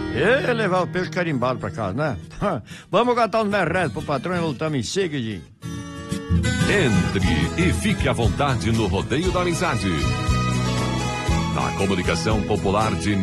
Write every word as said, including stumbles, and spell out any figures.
E levar o peixe carimbado pra casa, né? Vamos gastar uns merredos pro patrão e voltamos em seguida. Entre e fique à vontade no Rodeio da Amizade. Na comunicação popular de